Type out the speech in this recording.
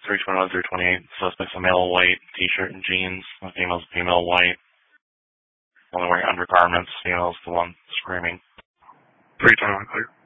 321, 328. Suspect's a male white, t-shirt and jeans. The female's female white. Only wearing undergarments. Female's the one screaming. 321 clear.